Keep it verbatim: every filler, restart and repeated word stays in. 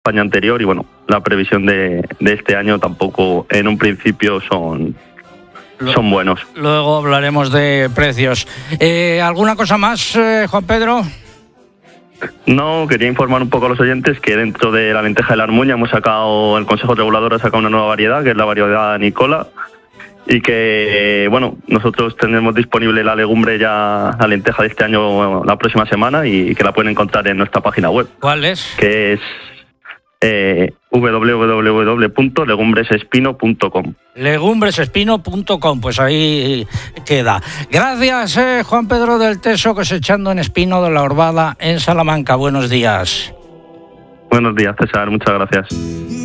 campaña anterior y bueno, la previsión de, de este año tampoco en un principio son, son buenos. Luego hablaremos de precios. Eh, ¿Alguna cosa más, eh, Juan Pedro? No, quería informar un poco a los oyentes que dentro de la lenteja de la Armuña hemos sacado, el Consejo Regulador ha sacado una nueva variedad, que es la variedad Nicola, y que, bueno, nosotros tenemos disponible la legumbre ya, la lenteja de este año, la próxima semana, y que la pueden encontrar en nuestra página web. ¿Cuál es? Que es eh, doble u doble u doble u punto legumbresespino punto com. legumbresespino punto com, pues ahí queda. Gracias, eh, Juan Pedro del Teso, cosechando en Espino de la Orvada, en Salamanca. Buenos días. Buenos días, César, muchas gracias.